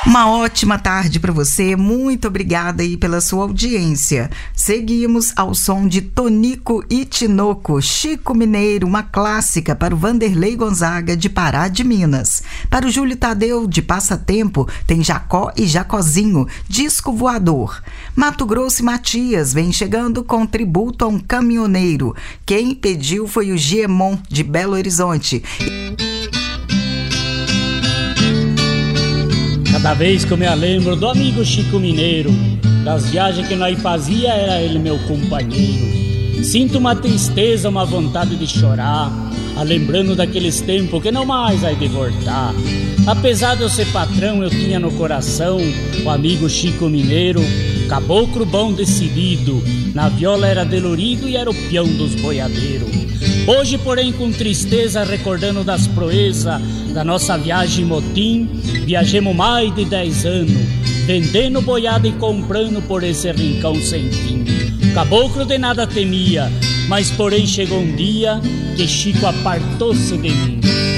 Uma ótima tarde para você, muito obrigada aí pela sua audiência. Seguimos ao som de Tonico e Tinoco, Chico Mineiro, uma clássica para o Vanderlei Gonzaga de Pará de Minas. Para o Júlio Tadeu de Passatempo, tem Jacó e Jacozinho, Disco Voador. Mato Grosso e Matias vem chegando com tributo a um caminhoneiro. Quem pediu foi o Giemon de Belo Horizonte. Cada vez que eu me lembro do amigo Chico Mineiro, das viagens que nós fazia, era ele meu companheiro. Sinto uma tristeza, uma vontade de chorar, lembrando daqueles tempos que não mais vai de voltar. Apesar de eu ser patrão, eu tinha no coração o amigo Chico Mineiro, caboclo bom decidido, na viola era delorido e era o peão dos boiadeiros. Hoje, porém, com tristeza, recordando das proezas da nossa viagem motim, viajemos mais de 10 anos, vendendo boiada e comprando por esse rincão sem fim. O caboclo de nada temia, mas porém chegou um dia que Chico apartou-se de mim.